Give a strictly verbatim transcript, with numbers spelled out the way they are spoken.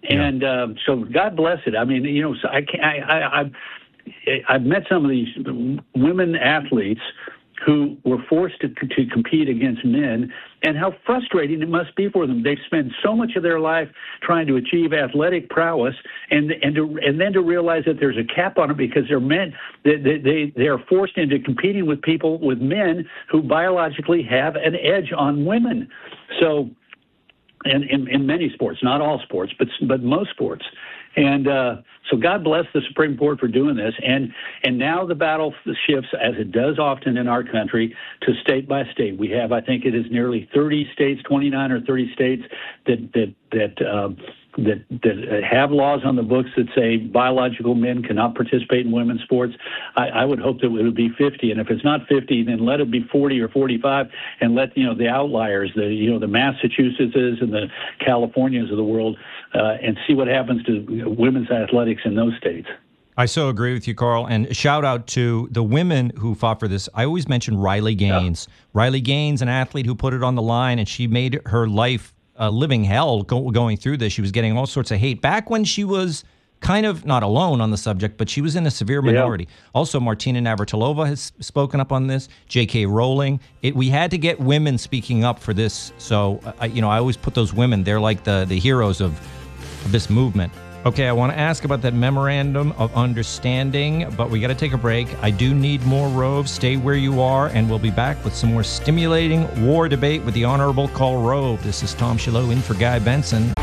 And uh, so God bless it. I mean, you know, so I, can't, I, I, I've, I've met some of these women athletes who were forced to, to compete against men, and how frustrating it must be for them. They've spent so much of their life trying to achieve athletic prowess, and and to, and then to realize that there's a cap on it because they're men. They they they are forced into competing with people, with men who biologically have an edge on women. So, in in, in many sports, not all sports, but but most sports. And uh, so God bless the Supreme Court for doing this. And and now the battle shifts, as it does often in our country, to state by state. We have, I think it is nearly thirty states, twenty-nine or thirty states that that that uh, that that have laws on the books that say biological men cannot participate in women's sports. I, I would hope that it would be fifty, and if it's not fifty, then let it be forty or forty-five, and let you know the outliers, the you know the Massachusettses and the Californias of the world, uh, and see what happens to women's athletics in those states. I so agree with you, Carl. And shout out to the women who fought for this. I always mention Riley Gaines. Yeah. Riley Gaines, an athlete who put it on the line, and she made her life a living hell go, going through this. She was getting all sorts of hate back when she was kind of not alone on the subject, but she was in a severe minority. Yeah. Also, Martina Navratilova has spoken up on this. J K. Rowling. It, we had to get women speaking up for this. So, I, you know, I always put those women. They're like the the heroes of, of this movement. Okay, I want to ask about that memorandum of understanding, but we got to take a break. I do need more Rove. Stay where you are, and we'll be back with some more stimulating war debate with the Honorable Karl Rove. This is Tom Shiloh in for Guy Benson.